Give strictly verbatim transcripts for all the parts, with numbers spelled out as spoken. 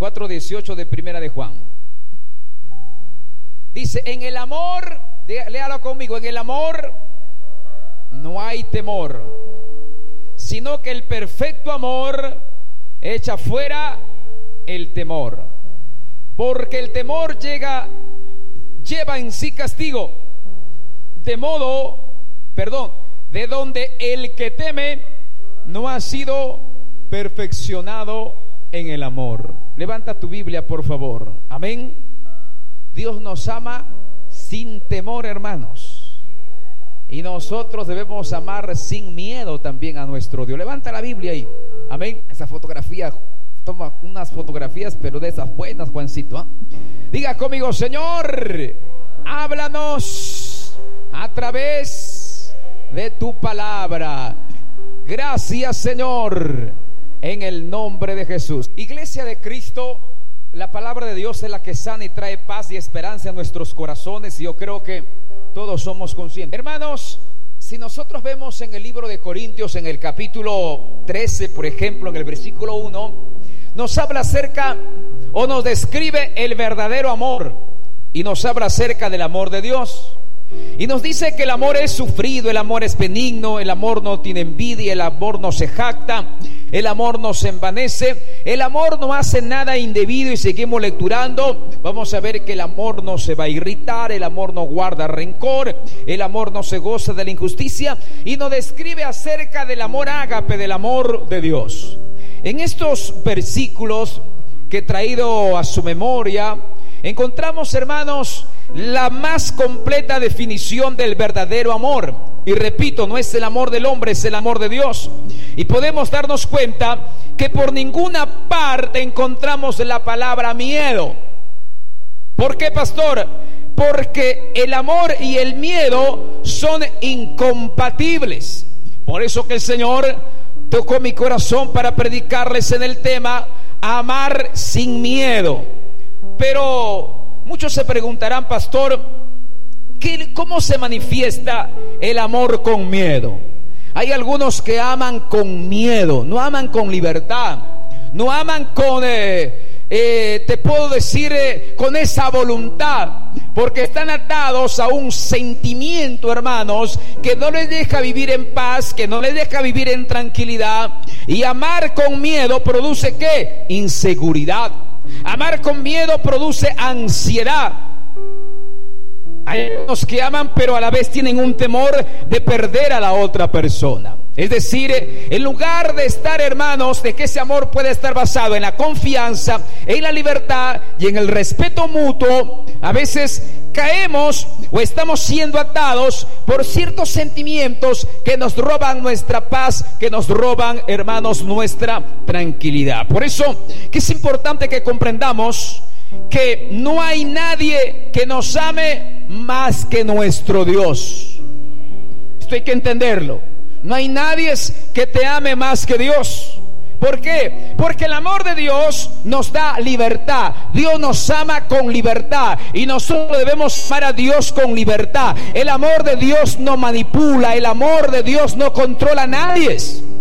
cuatro dieciocho de Primera de Juan. Dice: en el amor, léalo conmigo, en el amor no hay temor, sino que el perfecto amor echa fuera el temor, porque el temor llega, lleva en sí castigo, de modo, perdón, de donde el que teme no ha sido perfeccionado en el amor. Levanta tu Biblia, por favor. Amén. Dios nos ama sin temor, hermanos, y nosotros debemos amar sin miedo también a nuestro Dios. Levanta la Biblia ahí. Amén. Esa fotografía, toma unas fotografías, pero de esas buenas, Juancito, ¿eh? Diga conmigo: Señor, háblanos a través de tu palabra. Gracias, Señor, en el nombre de Jesús. Iglesia de Cristo, la palabra de Dios es la que sana y trae paz y esperanza a nuestros corazones, y yo creo que todos somos conscientes. Hermanos, si nosotros vemos en el libro de Corintios, en el capítulo trece, por ejemplo, en el versículo uno, nos habla acerca, o nos describe el verdadero amor, y nos habla acerca del amor de Dios. Y nos dice que el amor es sufrido, el amor es benigno, el amor no tiene envidia, el amor no se jacta, el amor no se envanece, el amor no hace nada indebido. Y seguimos lecturando, vamos a ver que el amor no se va a irritar, el amor no guarda rencor, el amor no se goza de la injusticia, y nos describe acerca del amor ágape, del amor de Dios. En estos versículos que he traído a su memoria, encontramos, hermanos, la más completa definición del verdadero amor. Y repito, no es el amor del hombre, es el amor de Dios. Y podemos darnos cuenta que por ninguna parte encontramos la palabra miedo. ¿Por qué, pastor? Porque el amor y el miedo son incompatibles. Por eso que el Señor tocó mi corazón para predicarles en el tema amar sin miedo. Pero muchos se preguntarán, pastor, ¿qué, ¿cómo se manifiesta el amor con miedo? Hay algunos que aman con miedo, no aman con libertad, no aman con, eh, eh, te puedo decir, eh, con esa voluntad, porque están atados a un sentimiento, hermanos, que no les deja vivir en paz, que no les deja vivir en tranquilidad. Y amar con miedo produce ¿qué? Inseguridad. Amar con miedo produce ansiedad. Hay unos que aman, pero a la vez tienen un temor de perder a la otra persona. Es decir, en lugar de estar, hermanos, de que ese amor pueda estar basado en la confianza, en la libertad y en el respeto mutuo, a veces caemos o estamos siendo atados por ciertos sentimientos que nos roban nuestra paz, que nos roban, hermanos, nuestra tranquilidad. Por eso que es importante que comprendamos que no hay nadie que nos ame más que nuestro Dios. Esto hay que entenderlo. No hay nadie que te ame más que Dios. ¿Por qué? Porque el amor de Dios nos da libertad. Dios nos ama con libertad, y nosotros debemos amar a Dios con libertad. El amor de Dios no manipula, el amor de Dios no controla a nadie.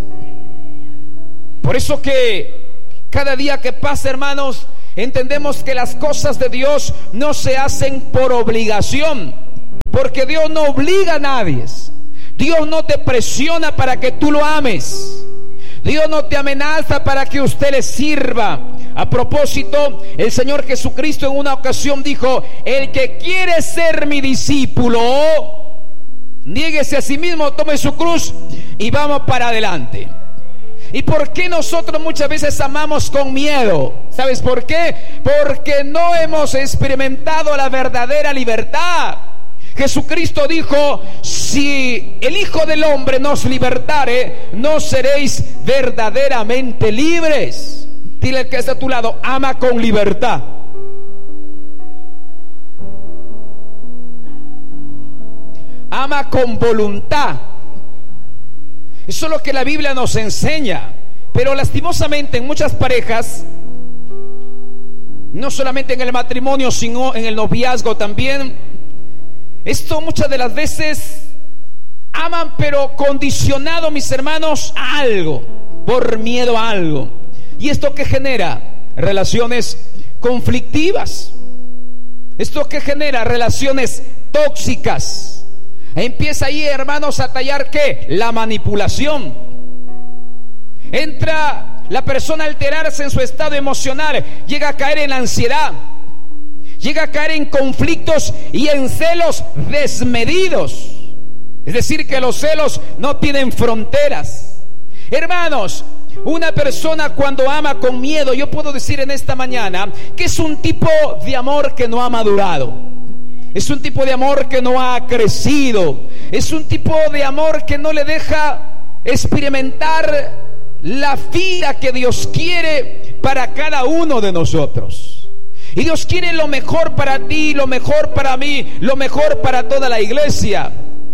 Por eso que cada día que pasa, hermanos, entendemos que las cosas de Dios no se hacen por obligación, porque Dios no obliga a nadie. Dios no te presiona para que tú lo ames. Dios no te amenaza para que usted le sirva. A propósito, el Señor Jesucristo en una ocasión dijo: el que quiere ser mi discípulo, niéguese a sí mismo, tome su cruz y vamos para adelante. ¿Y por qué nosotros muchas veces amamos con miedo? ¿Sabes por qué? Porque no hemos experimentado la verdadera libertad. Jesucristo dijo: si el Hijo del Hombre nos libertare, no seréis verdaderamente libres. Dile al que está a tu lado: ama con libertad. Ama con voluntad. Eso es lo que la Biblia nos enseña. Pero lastimosamente en muchas parejas, no solamente en el matrimonio, sino en el noviazgo también, esto muchas de las veces aman, pero condicionado, mis hermanos, a algo, por miedo a algo. ¿Y esto qué genera? relaciones conflictivas. ¿Esto qué genera? Relaciones tóxicas. Empieza ahí, hermanos, a tallar ¿qué? La manipulación. Entra la persona a alterarse en su estado emocional, llega a caer en la ansiedad, llega a caer en conflictos y en celos desmedidos. Es decir, que los celos no tienen fronteras. Hermanos, una persona cuando ama con miedo, yo puedo decir en esta mañana que es un tipo de amor que no ha madurado. Es un tipo de amor que no ha crecido. Es un tipo de amor que no le deja experimentar la vida que Dios quiere para cada uno de nosotros. Y Dios quiere lo mejor para ti, lo mejor para mí, lo mejor para toda la iglesia.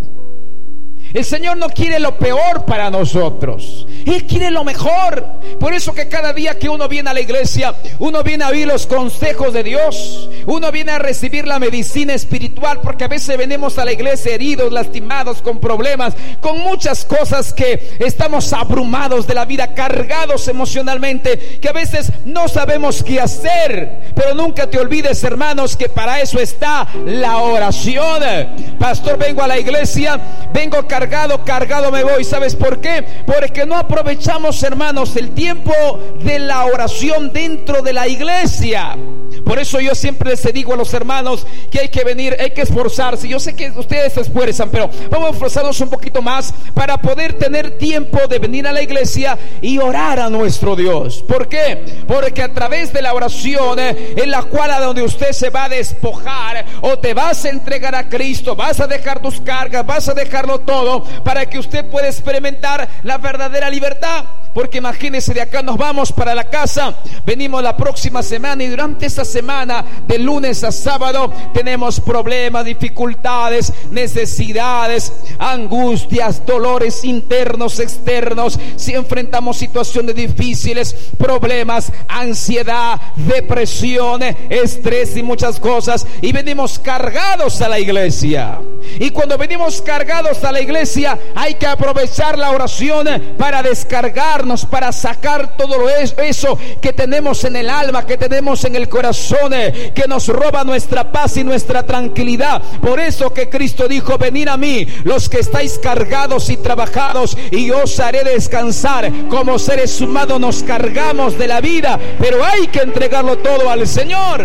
El Señor no quiere lo peor para nosotros, Él quiere lo mejor. Por eso que cada día que uno viene a la iglesia, uno viene a oír los consejos de Dios, uno viene a recibir la medicina espiritual, porque a veces venimos a la iglesia heridos, lastimados, con problemas, con muchas cosas que estamos abrumados de la vida, cargados emocionalmente, que a veces no sabemos qué hacer. Pero nunca te olvides, hermanos, que para eso está la oración. Pastor, vengo a la iglesia, vengo cargado Cargado, cargado me voy. ¿Sabes por qué? Porque no aprovechamos, hermanos, el tiempo de la oración dentro de la iglesia. Por eso yo siempre les digo a los hermanos que hay que venir, hay que esforzarse. Yo sé que ustedes se esfuerzan, pero vamos a esforzarnos un poquito más para poder tener tiempo de venir a la iglesia y orar a nuestro Dios. ¿Por qué? Porque a través de la oración, eh, en la cual a donde usted se va a despojar o te vas a entregar a Cristo, vas a dejar tus cargas, vas a dejarlo todo para que usted pueda experimentar la verdadera libertad. Porque imagínense, de acá nos vamos para la casa, venimos la próxima semana y durante esa semana, de lunes a sábado, tenemos problemas, dificultades, necesidades, angustias, dolores internos, externos. Si enfrentamos situaciones difíciles, problemas, ansiedad, depresión, estrés y muchas cosas, y venimos cargados a la iglesia. Y cuando venimos cargados a la iglesia, hay que aprovechar la oración para descargar, para sacar todo eso que tenemos en el alma, que tenemos en el corazón, que nos roba nuestra paz y nuestra tranquilidad. Por eso que Cristo dijo: venid a mí los que estáis cargados y trabajados, y yo os haré descansar. Como seres humanos nos cargamos de la vida, pero hay que entregarlo todo al Señor.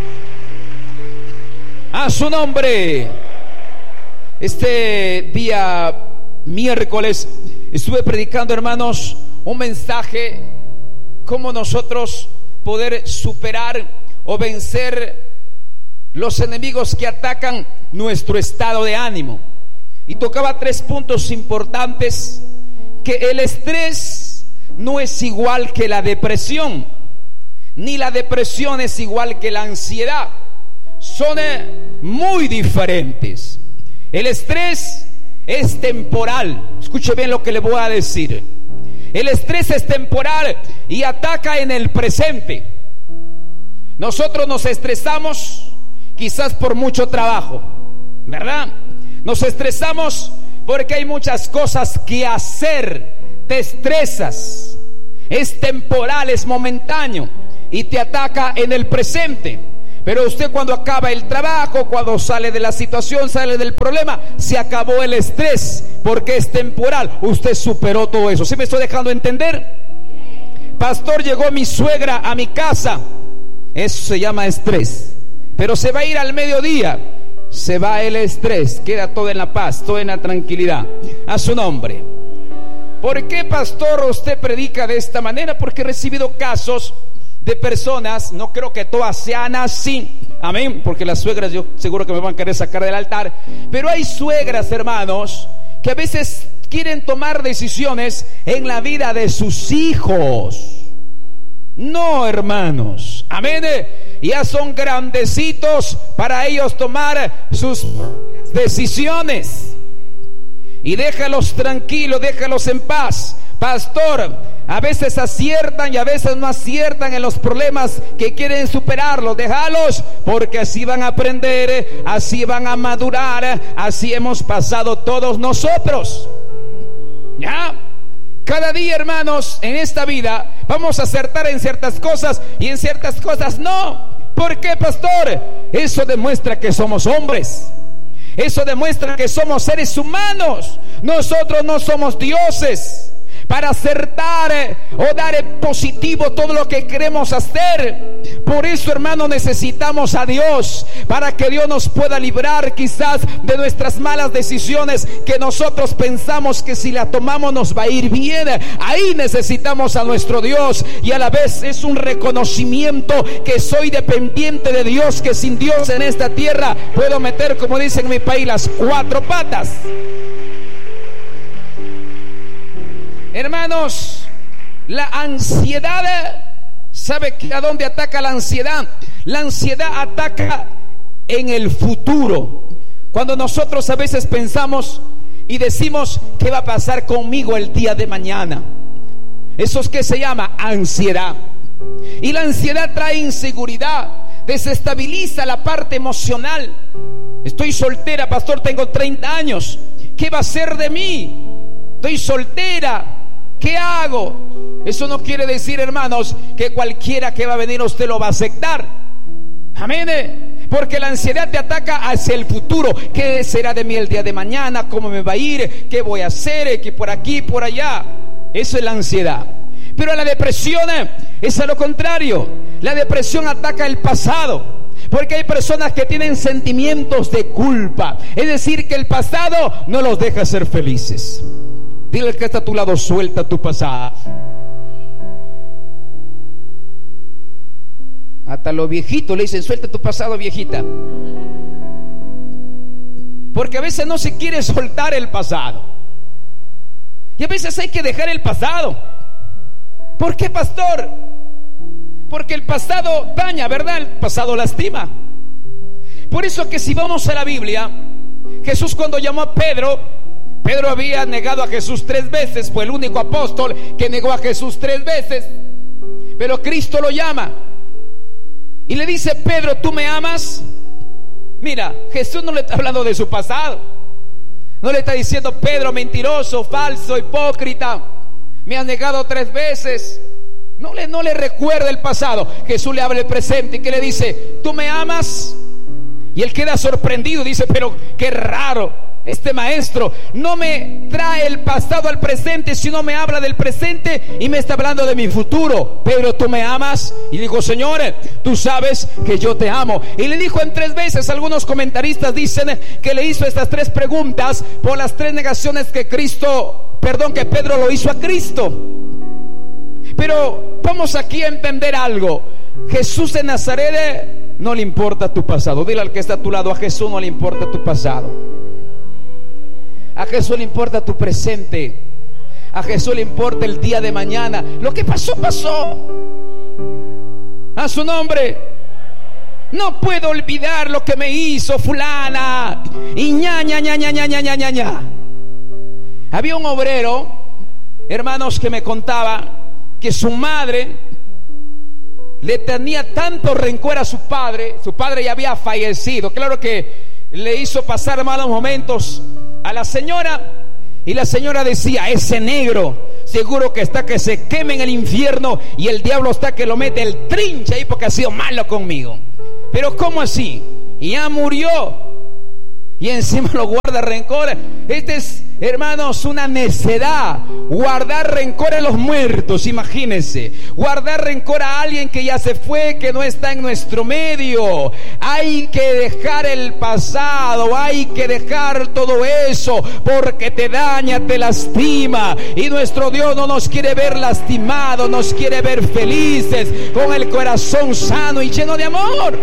A su nombre. Este día miércoles estuve predicando, hermanos, un mensaje: cómo nosotros poder superar o vencer los enemigos que atacan nuestro estado de ánimo. Y tocaba tres puntos importantes: que el estrés no es igual que la depresión, ni la depresión es igual que la ansiedad. Son muy diferentes. El estrés es temporal. Escuche bien lo que le voy a decir. El estrés es temporal y ataca en el presente. Nosotros nos estresamos quizás por mucho trabajo, ¿verdad? Nos estresamos porque hay muchas cosas que hacer. Te estresas. Es temporal, es momentáneo y te ataca en el presente. Pero usted, cuando acaba el trabajo, cuando sale de la situación, sale del problema, se acabó el estrés, porque es temporal. Usted superó todo eso. ¿Sí me estoy dejando entender? Pastor, llegó mi suegra a mi casa. Eso se llama estrés. Pero se va a ir al mediodía, se va el estrés, queda todo en la paz, todo en la tranquilidad. A su nombre. ¿Por qué, pastor, usted predica de esta manera? Porque he recibido casos de personas, no creo que todas sean así, amén, porque las suegras yo seguro que me van a querer sacar del altar, pero hay suegras, hermanos, que a veces quieren tomar decisiones en la vida de sus hijos. No, hermanos, amén, ya son grandecitos para ellos tomar sus decisiones. Y déjalos tranquilos, déjalos en paz. Pastor, a veces aciertan y a veces no aciertan en los problemas que quieren superarlos. Déjalos, porque así van a aprender, así van a madurar. Así hemos pasado todos nosotros. ¿Ya? Cada día, hermanos, en esta vida vamos a acertar en ciertas cosas y en ciertas cosas no. ¿Por qué, pastor? Eso demuestra que somos hombres. Eso demuestra que somos seres humanos. Nosotros no somos dioses para acertar o dar en positivo todo lo que queremos hacer. Por eso, hermano, necesitamos a Dios, para que Dios nos pueda librar quizás de nuestras malas decisiones que nosotros pensamos que si la tomamos nos va a ir bien. Ahí necesitamos a nuestro Dios, y a la vez es un reconocimiento que soy dependiente de Dios, que sin Dios en esta tierra puedo meter, como dicen en mi país, las cuatro patas. Hermanos, la ansiedad, ¿sabe a dónde ataca la ansiedad? La ansiedad ataca en el futuro. Cuando nosotros a veces pensamos y decimos, ¿qué va a pasar conmigo el día de mañana? Eso es que se llama ansiedad. Y la ansiedad trae inseguridad, desestabiliza la parte emocional. Estoy soltera, pastor, tengo treinta años. ¿Qué va a ser de mí? Estoy soltera. ¿Qué hago? Eso no quiere decir, hermanos, que cualquiera que va a venir a usted lo va a aceptar. Amén. Porque la ansiedad te ataca hacia el futuro. ¿Qué será de mí el día de mañana? ¿Cómo me va a ir? ¿Qué voy a hacer? ¿Qué por aquí, por allá? Eso es la ansiedad. Pero la depresión es a lo contrario. La depresión ataca el pasado. Porque hay personas que tienen sentimientos de culpa. Es decir, que el pasado no los deja ser felices. Dile al que está a tu lado, suelta tu pasado. Hasta los viejitos le dicen, suelta tu pasado, viejita. Porque a veces no se quiere soltar el pasado. Y a veces hay que dejar el pasado. ¿Por qué, pastor? Porque el pasado daña, ¿verdad? El pasado lastima. Por eso que si vamos a la Biblia, Jesús cuando llamó a Pedro, Pedro había negado a Jesús tres veces. Fue el único apóstol que negó a Jesús tres veces. Pero Cristo lo llama y le dice, Pedro, ¿tú me amas? Mira, Jesús no le está hablando de su pasado. No le está diciendo, Pedro, mentiroso, falso, hipócrita, me has negado tres veces. No le, no le recuerda el pasado. Jesús le habla el presente. ¿Y qué le dice? ¿Tú me amas? Y él queda sorprendido. Dice, pero qué raro. Este maestro no me trae el pasado al presente, sino me habla del presente y me está hablando de mi futuro. Pero ¿tú me amas? Y dijo, Señor, tú sabes que yo te amo. Y le dijo en tres veces. Algunos comentaristas dicen que le hizo estas tres preguntas por las tres negaciones que Cristo, perdón, que Pedro lo hizo a Cristo. Pero vamos aquí a entender algo. Jesús de Nazaret no le importa tu pasado. Dile al que está a tu lado, a Jesús no le importa tu pasado. A Jesús le importa tu presente. A Jesús le importa el día de mañana. Lo que pasó, pasó. A su nombre. No puedo olvidar lo que me hizo fulana. Y ña, ña, ña, ña, ña, ña, ña, ña, ña. Había un obrero, hermanos, que me contaba que su madre le tenía tanto rencor a su padre. Su padre ya había fallecido. Claro que le hizo pasar malos momentos a la señora, y la señora decía, ese negro seguro que está que se queme en el infierno, y el diablo está que lo mete el trinche ahí porque ha sido malo conmigo. Pero ¿cómo así? Y ya murió y encima lo guarda rencor. Este es, hermanos, una necedad. Guardar rencor a los muertos, imagínense. Guardar rencor a alguien que ya se fue, que no está en nuestro medio. Hay que dejar el pasado, hay que dejar todo eso, porque te daña, te lastima. Y nuestro Dios no nos quiere ver lastimados, nos quiere ver felices, con el corazón sano y lleno de amor.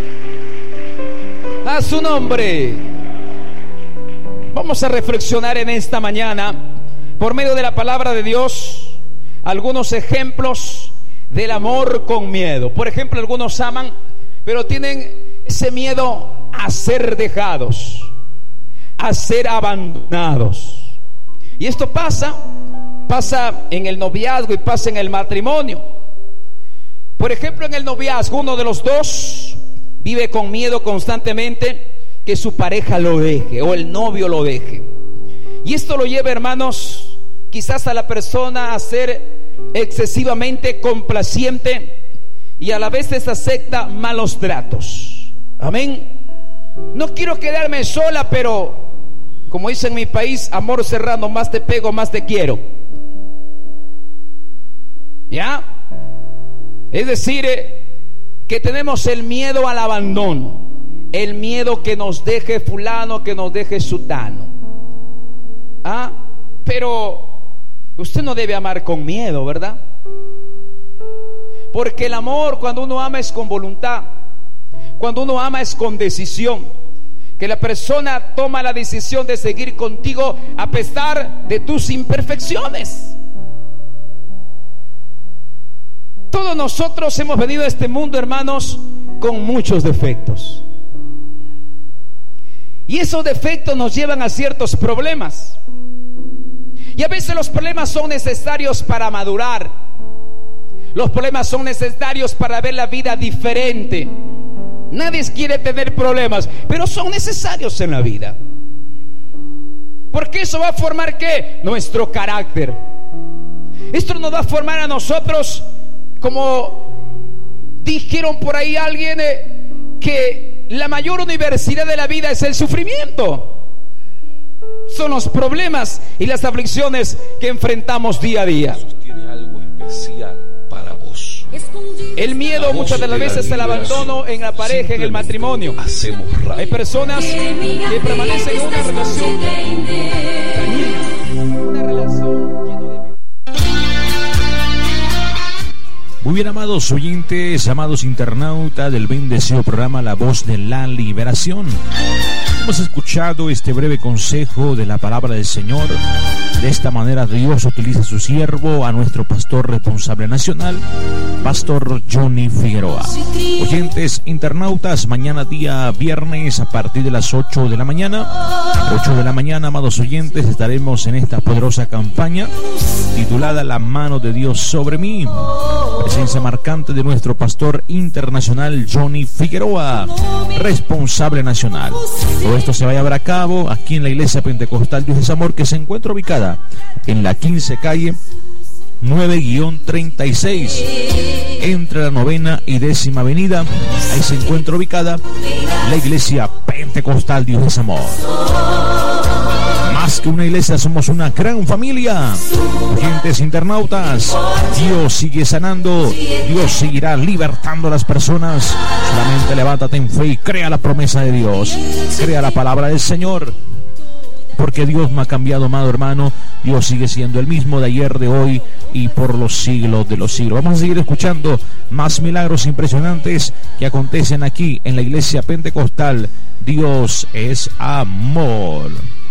A su nombre. Vamos a reflexionar en esta mañana, por medio de la palabra de Dios, algunos ejemplos del amor con miedo. Por ejemplo, algunos aman, pero tienen ese miedo a ser dejados, a ser abandonados. Y esto pasa, pasa en el noviazgo y pasa en el matrimonio. Por ejemplo, en el noviazgo, uno de los dos vive con miedo constantemente que su pareja lo deje o el novio lo deje. Y esto lo lleva, hermanos, quizás a la persona a ser excesivamente complaciente y a la vez esa acepta malos tratos. Amén. No quiero quedarme sola, pero como dice en mi país, amor serrano, más te pego, más te quiero. ¿Ya? Es decir, eh, que tenemos el miedo al abandono, el miedo que nos deje fulano, que nos deje sutano. Ah, pero usted no debe amar con miedo, ¿verdad? Porque el amor, cuando uno ama, es con voluntad. Cuando uno ama, es con decisión. Que la persona toma la decisión de seguir contigo a pesar de tus imperfecciones. Todos nosotros hemos venido a este mundo, hermanos, con muchos defectos. Y esos defectos nos llevan a ciertos problemas. Y a veces los problemas son necesarios para madurar. Los problemas son necesarios para ver la vida diferente. Nadie quiere tener problemas, pero son necesarios en la vida. Porque eso va a formar ¿qué? Nuestro carácter. Esto nos va a formar a nosotros, como dijeron por ahí alguien, eh, que la mayor universidad de la vida es el sufrimiento. Son los problemas y las aflicciones que enfrentamos día a día. Jesús tiene algo especial para vos. El miedo muchas de las veces es el abandono en la pareja, en el matrimonio. Hay personas que permanecen en una relación dañina, una relación llena de violencia. Muy bien, amados oyentes, amados internautas del bendecido programa La Voz de la Liberación. Hemos escuchado este breve consejo de la palabra del Señor. De esta manera Dios utiliza a su siervo, a nuestro pastor responsable nacional, Pastor Johnny Figueroa. Oyentes internautas, mañana día viernes a partir de las ocho de la mañana, ocho de la mañana, amados oyentes, estaremos en esta poderosa campaña titulada La mano de Dios sobre mí. Presencia marcante de nuestro pastor internacional Johnny Figueroa, responsable nacional. Todo esto se va a llevar a cabo aquí en la Iglesia Pentecostal Dios es Amor, que se encuentra ubicada en la quince calle nueve treinta y seis, entre la novena y décima avenida. Ahí se encuentra ubicada la Iglesia Pentecostal Dios es Amor. Más que una iglesia, somos una gran familia. Oyentes internautas, Dios sigue sanando, Dios seguirá libertando a las personas. Solamente levántate en fe y crea la promesa de Dios, crea la palabra del Señor. Porque Dios no ha cambiado, amado hermano. Dios sigue siendo el mismo de ayer, de hoy y por los siglos de los siglos. Vamos a seguir escuchando más milagros impresionantes que acontecen aquí en la Iglesia Pentecostal Dios es Amor.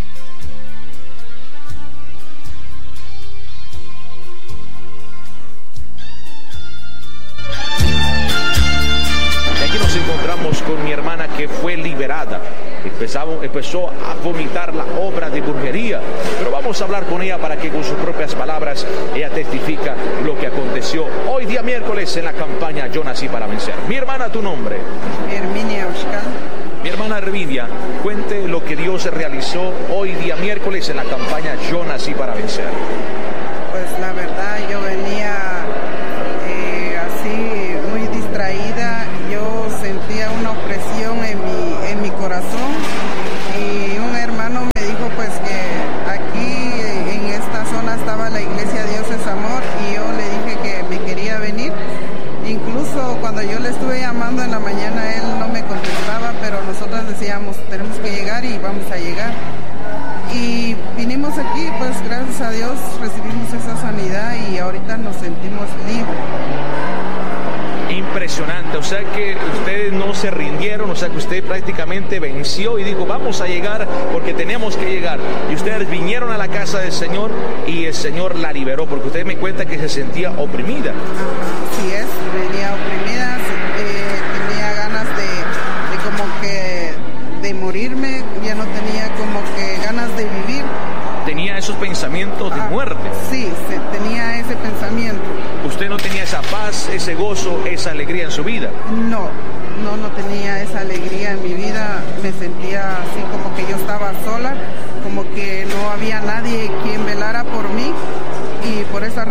Nos encontramos con mi hermana que fue liberada. Empezamos, empezó a vomitar la obra de brujería, pero vamos a hablar con ella para que con sus propias palabras ella testifica lo que aconteció hoy día miércoles en la campaña Yo Nací para Vencer. Mi hermana, tu nombre. Herminia Oscar. Mi hermana Herminia, cuente lo que Dios realizó hoy día miércoles en la campaña Yo Nací para Vencer. Pues la verdad, yo venía eh, así muy distraída. Yo sentía una opresión en mi, en mi corazón, y un hermano me dijo pues que aquí en esta zona estaba la iglesia Dios es Amor, y yo le dije que me quería venir. Incluso cuando yo le estuve llamando en la mañana, él no me contestaba, pero nosotros decíamos tenemos que llegar y vamos a llegar. Y vinimos aquí, pues gracias a Dios recibimos esa sanidad y ahorita nos sentimos libres. Impresionante, o sea que ustedes no se rindieron, o sea que usted prácticamente venció y dijo vamos a llegar porque tenemos que llegar, y ustedes vinieron a la casa del Señor y el Señor la liberó, porque usted me cuenta que se sentía oprimida. Así es, venía oprimida, eh, tenía ganas de, de como que de morirme, ya no tenía como que ganas de vivir. Tenía esos pensamientos de ah, muerte. Sí, se, tenía ese pensamiento. ¿Usted no tenía esa paz, ese gozo, esa alegría en su vida? No, no, no tenía esa alegría en mi vida. Me sentía así como que yo estaba sola, como que no había nadie quien velara por mí.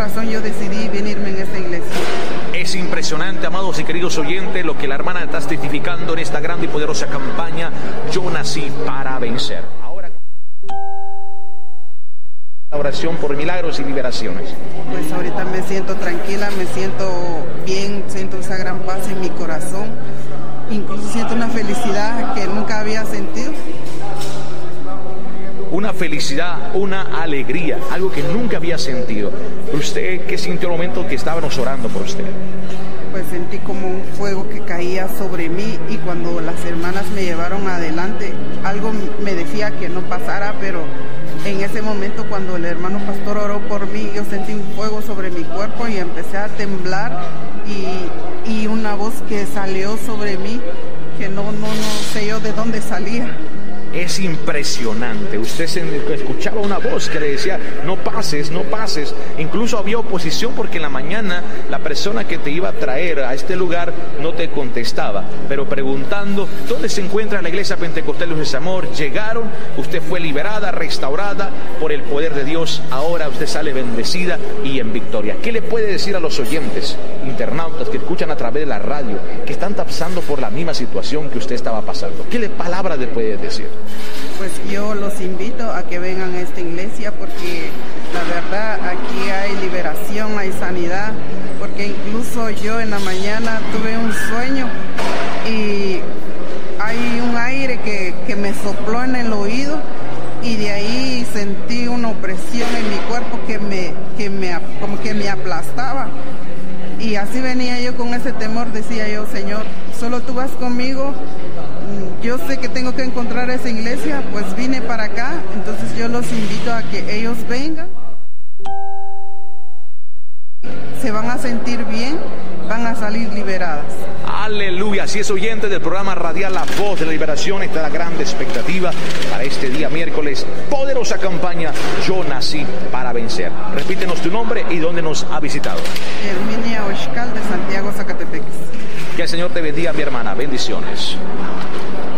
razón yo decidí venirme en esta iglesia. Es impresionante, amados y queridos oyentes, lo que la hermana está testificando en esta grande y poderosa campaña, Yo nací para vencer. Ahora, la oración por milagros y liberaciones. Pues ahorita me siento tranquila, me siento bien, siento esa gran paz en mi corazón. Incluso siento una felicidad que nunca había sentido. Una felicidad, una alegría, algo que nunca había sentido. ¿Usted qué sintió el momento que estábamos orando por usted? Pues sentí como un fuego que caía sobre mí, y cuando las hermanas me llevaron adelante, algo me decía que no pasara, pero en ese momento cuando el hermano pastor oró por mí, yo sentí un fuego sobre mi cuerpo y empecé a temblar, y, y una voz que salió sobre mí, que no, no, no sé yo de dónde salía. Es impresionante. Usted se escuchaba una voz que le decía, no pases, no pases. Incluso había oposición porque en la mañana la persona que te iba a traer a este lugar no te contestaba. Pero preguntando, ¿dónde se encuentra la iglesia Pentecostal Luz de Amor? Llegaron, usted fue liberada, restaurada por el poder de Dios. Ahora usted sale bendecida y en victoria. ¿Qué le puede decir a los oyentes, internautas que escuchan a través de la radio, que están pasando por la misma situación que usted estaba pasando? ¿Qué le, palabra le puede decir? Pues yo los invito a que vengan a esta iglesia, porque la verdad aquí hay liberación, hay sanidad, porque incluso yo en la mañana tuve un sueño y hay un aire que, que me sopló en el oído, y de ahí sentí una opresión en mi cuerpo que me, que me, como que me aplastaba. Y así venía yo con ese temor, decía yo, Señor, solo tú vas conmigo. Yo sé que tengo que encontrar esa iglesia, pues vine para acá. Entonces yo los invito a que ellos vengan. Se van a sentir bien, van a salir liberadas. Aleluya. Si es oyente del programa radial La Voz de la Liberación, está la gran expectativa para este día miércoles. Poderosa campaña, Yo nací para vencer. Repítenos tu nombre y dónde nos ha visitado. Herminia Oshcal, de Santiago, Zacatepeques. Que el Señor te bendiga, mi hermana. Bendiciones.